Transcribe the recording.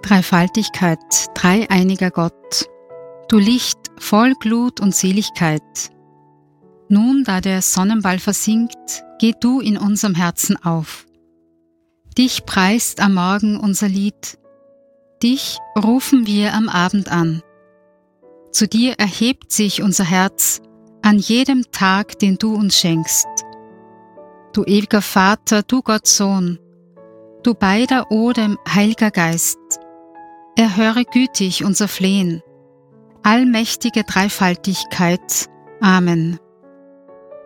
Dreifaltigkeit, dreieiniger Gott, du Licht voll Glut und Seligkeit. Nun, da der Sonnenball versinkt, geh du in unserem Herzen auf. Dich preist am Morgen unser Lied, dich rufen wir am Abend an. Zu dir erhebt sich unser Herz an jedem Tag, den du uns schenkst. Du ewiger Vater, du Gott Sohn, du beider Odem, Heiliger Geist, erhöre gütig unser Flehen, allmächtige Dreifaltigkeit. Amen.